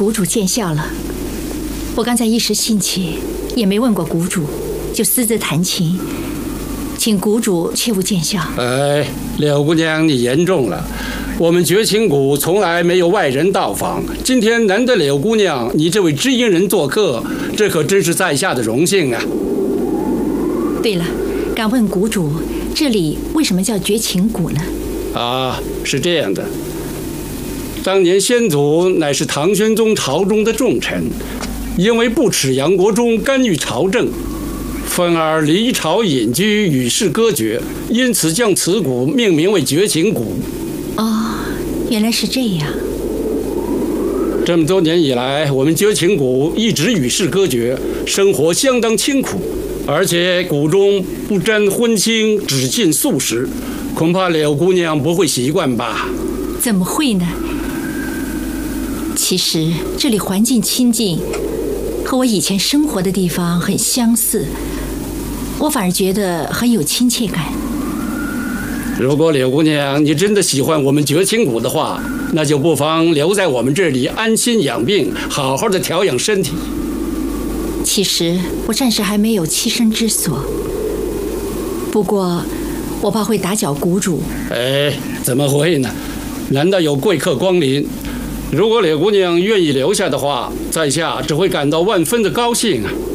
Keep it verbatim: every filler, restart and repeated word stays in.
谷主见笑了。我刚才一时兴起，也没问过谷主，就私自弹琴，请谷主切勿见笑。 哎，柳姑娘，你言重了。我们绝情谷从来没有外人到访，今天难得柳姑娘你这位知音人做客，这可真是在下的荣幸啊。 对了，敢问谷主，这里为什么叫绝情谷呢？ 啊，是这样的，当年先祖乃是唐玄宗朝中的重臣，因为不耻杨国忠干预朝政，愤而离朝隐居，与世隔绝，因此将此谷命名为绝情谷。 哦，原来是这样。 这么多年以来，我们绝情谷一直与世隔绝，生活相当清苦，而且谷中不沾荤腥，只进素食，恐怕柳姑娘不会习惯吧？ 怎么会呢？其实这里环境清静，和我以前生活的地方很相似，我反而觉得很有亲切感。 如果柳姑娘你真的喜欢我们绝情谷的话，那就不妨留在我们这里安心养病，好好的调养身体。 其实我暂时还没有栖身之所，不过我怕会打搅谷主。 哎，怎么会呢？难道有贵客光临？如果柳姑娘愿意留下的话，在下只会感到万分的高兴啊。